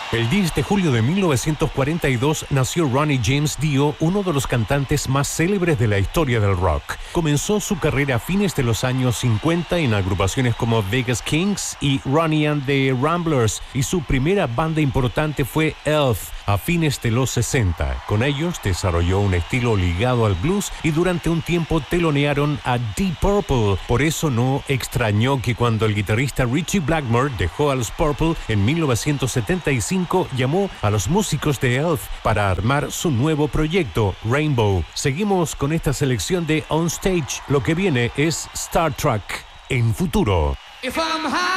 El 10 de julio de 1942 nació Ronnie James Dio, uno de los cantantes más célebres de la historia del rock. Comenzó su carrera a fines de los años 50 en agrupaciones como Vegas Kings y Ronnie and the Ramblers, y su primera banda importante fue Elf a fines de los 60. Con ellos desarrolló un estilo ligado al blues y durante un tiempo telonearon a Deep Purple. Por eso no extrañó que cuando el guitarrista Ritchie Blackmore dejó a los Purple en 1975, llamó a los músicos de Elf para armar su nuevo proyecto, Rainbow. Seguimos con esta selección de On Stage. Lo que viene es Star Trek en futuro.